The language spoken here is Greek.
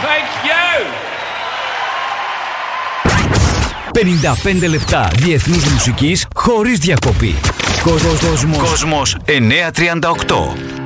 Thank you. 55 λεπτά διεθνούς μουσικής χωρίς διακοπή. Κόσμος 938.